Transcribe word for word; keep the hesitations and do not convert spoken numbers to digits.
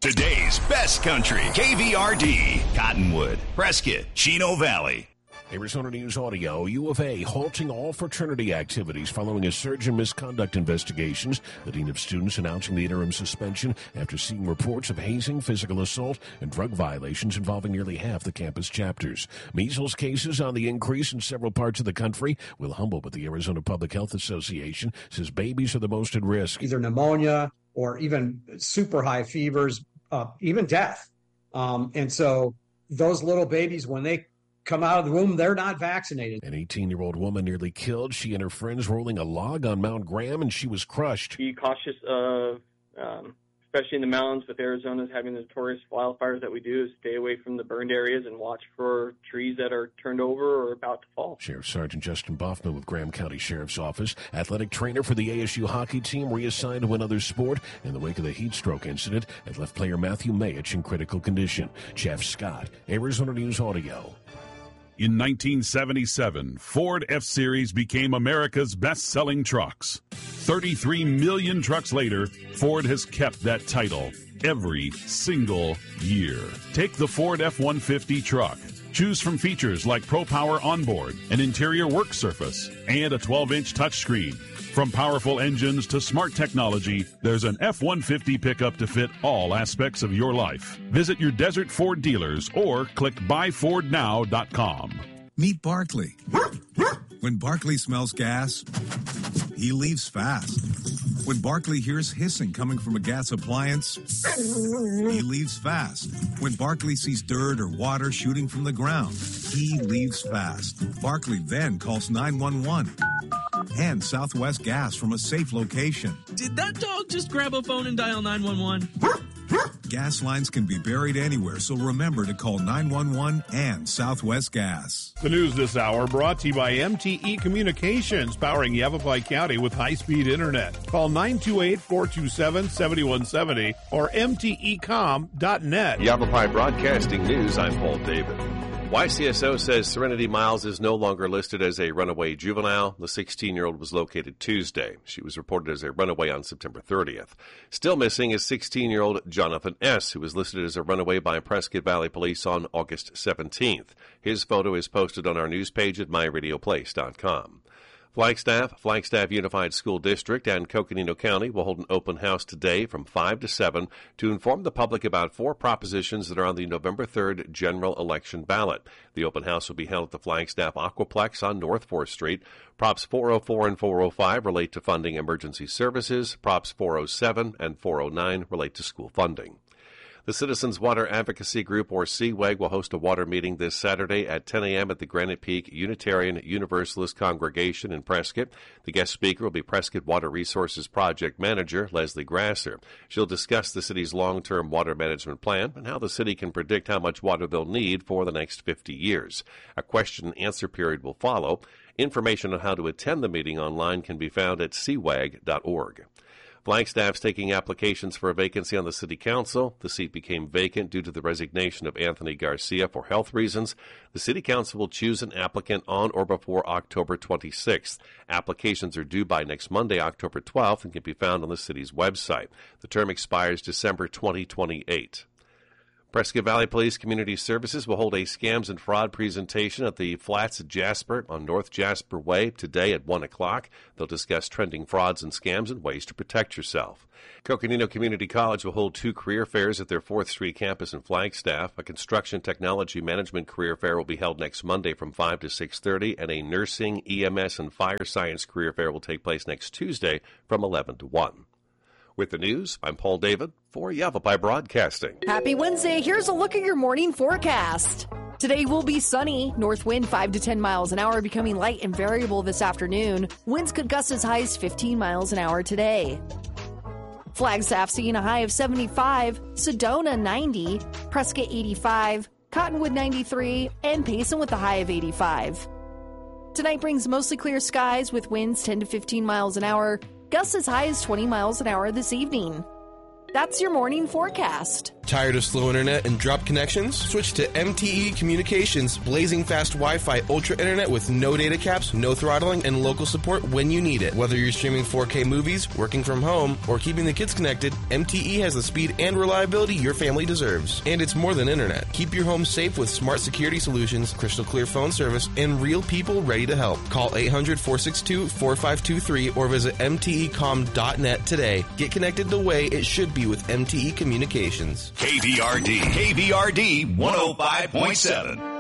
Today's best country, K V R D, Cottonwood, Prescott, Chino Valley. Arizona News Audio, U of A halting all fraternity activities following a surge in misconduct investigations. The dean of students announcing the interim suspension after seeing reports of hazing, physical assault, and drug violations involving nearly half the campus chapters. Measles cases on the increase in several parts of the country. Will Humble with the Arizona Public Health Association says babies are the most at risk. Either pneumonia or even super high fevers, uh, even death. Um, and so those little babies, when they come out of the womb, they're not vaccinated. An eighteen-year-old woman nearly killed. She and her friends rolling a log on Mount Graham, and she was crushed. Be cautious of, um, especially in the mountains with Arizona's having the notorious wildfires that we do, stay away from the burned areas and watch for trees that are turned over or about to fall. Sheriff Sergeant Justin Boffman with Graham County Sheriff's Office. Athletic trainer for the A S U hockey team reassigned to another sport in the wake of the heat stroke incident and left player Matthew Mayich in critical condition. Jeff Scott, Arizona News Audio. In nineteen seventy-seven, Ford F-Series became America's best-selling trucks. thirty-three million trucks later, Ford has kept that title every single year. Take the Ford F one fifty truck. Choose from features like Pro Power Onboard, an interior work surface, and a twelve-inch touchscreen. From powerful engines to smart technology, there's an F one fifty pickup to fit all aspects of your life. Visit your Desert Ford dealers or click buy ford now dot com. Meet Barkley. When Barkley smells gas, he leaves fast. When Barkley hears hissing coming from a gas appliance, he leaves fast. When Barkley sees dirt or water shooting from the ground, he leaves fast. Barkley then calls nine one one and Southwest Gas from a safe location. Did that dog just grab a phone and dial nine one one? Gas lines can be buried anywhere, so remember to call nine one one and Southwest Gas. The news this hour brought to you by M T E Communications, powering Yavapai County with high-speed internet. Call nine two eight, four two seven, seven one seven zero or M T E com dot net. Yavapai Broadcasting News, I'm Paul David. Y C S O says Serenity Miles is no longer listed as a runaway juvenile. The sixteen-year-old was located Tuesday. She was reported as a runaway on September thirtieth. Still missing is sixteen-year-old Jonathan S., who was listed as a runaway by Prescott Valley Police on August seventeenth. His photo is posted on our news page at my radio place dot com. Flagstaff, Flagstaff Unified School District, and Coconino County will hold an open house today from five to seven to inform the public about four propositions that are on the November third general election ballot. The open house will be held at the Flagstaff Aquaplex on North fourth Street. Props four oh four and four oh five relate to funding emergency services. Props four oh seven and four oh nine relate to school funding. The Citizens Water Advocacy Group, or C W A G, will host a water meeting this Saturday at ten a.m. at the Granite Peak Unitarian Universalist Congregation in Prescott. The guest speaker will be Prescott Water Resources Project Manager Leslie Grasser. She'll discuss the city's long-term water management plan and how the city can predict how much water they'll need for the next fifty years. A question and answer period will follow. Information on how to attend the meeting online can be found at c w a g dot org. Flagstaff's taking applications for a vacancy on the city council. The seat became vacant due to the resignation of Anthony Garcia for health reasons. The city council will choose an applicant on or before October twenty-sixth. Applications are due by next Monday, October twelfth, and can be found on the city's website. The term expires December twenty twenty-eight. Prescott Valley Police Community Services will hold a scams and fraud presentation at the Flats at Jasper on North Jasper Way today at one o'clock. They'll discuss trending frauds and scams and ways to protect yourself. Coconino Community College will hold two career fairs at their fourth Street campus in Flagstaff. A construction technology management career fair will be held next Monday from five to six thirty, and a nursing, E M S, and fire science career fair will take place next Tuesday from eleven to one. With the news, I'm Paul David for Yavapai Broadcasting. Happy Wednesday. Here's a look at your morning forecast. Today will be sunny. North wind five to ten miles an hour, becoming light and variable this afternoon. Winds could gust as high as fifteen miles an hour today. Flagstaff seeing a high of seventy-five, Sedona ninety, Prescott eighty-five, Cottonwood ninety-three, and Payson with a high of eighty-five. Tonight brings mostly clear skies with winds ten to fifteen miles an hour. Gusts as high as twenty miles an hour this evening. That's your morning forecast. Tired of slow internet and drop connections? Switch to M T E Communications blazing fast Wi-Fi ultra internet with no data caps, no throttling, and local support when you need it. Whether you're streaming four K movies, working from home, or keeping the kids connected, M T E has the speed and reliability your family deserves. And it's more than internet. Keep your home safe with smart security solutions, crystal clear phone service, and real people ready to help. Call eight hundred, four six two, four five two three or visit M T E com dot net today. Get connected the way it should be with M T E Communications. K V R D. K V R D one oh five point seven.